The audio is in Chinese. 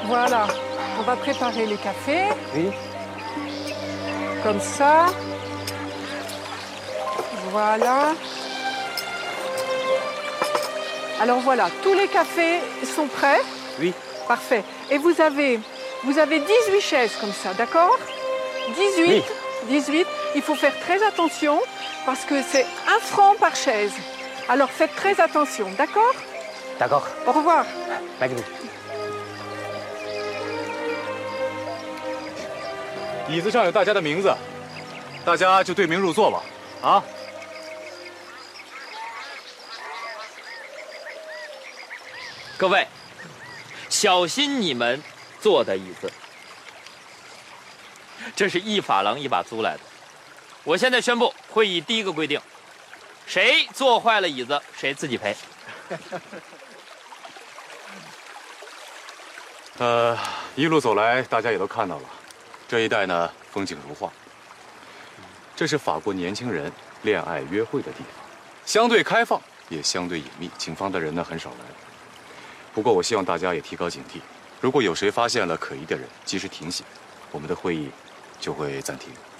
Voilà. On va préparer les cafés. Oui. Comme ça. Voilà. Alors voilà, tous les cafés sont prêts. Oui. Parfait. Et vous avez 18 chaises comme ça, d'accord? 18. Oui. 18. Il faut faire très attention parce que c'est 1 franc par chaise. Alors faites très attention, d'accord? D'accord. Au revoir. Merci. 椅子上有大家的名字，大家就对名入座吧。啊。 各位，小心你们坐的椅子。这是1法郎1把租来的。我现在宣布，会议第一个规定：谁坐坏了椅子，谁自己赔。 一路走来，大家也都看到了，这一带呢风景如画。这是法国年轻人恋爱约会的地方，相对开放，也相对隐秘，警方的人呢很少来。不过我希望大家也提高警惕，如果有谁发现了可疑的人，及时提醒，我们的会议就会暂停。